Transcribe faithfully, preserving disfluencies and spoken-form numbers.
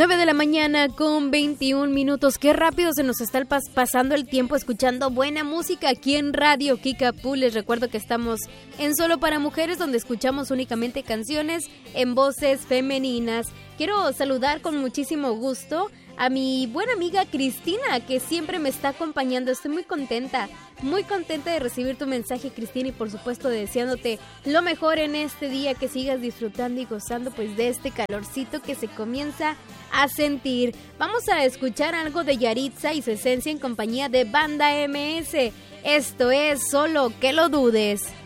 nueve de la mañana con veintiún minutos. Qué rápido se nos está pas- pasando el tiempo escuchando buena música aquí en Radio Kickapoo. Les recuerdo que estamos en Solo para Mujeres, donde escuchamos únicamente canciones en voces femeninas. Quiero saludar con muchísimo gusto a mi buena amiga Cristina, que siempre me está acompañando. Estoy muy contenta, muy contenta de recibir tu mensaje, Cristina, y por supuesto deseándote lo mejor en este día, que sigas disfrutando y gozando pues de este calorcito que se comienza a sentir. Vamos a escuchar algo de Yaritza y su esencia en compañía de Banda M S. Esto es Solo que lo dudes.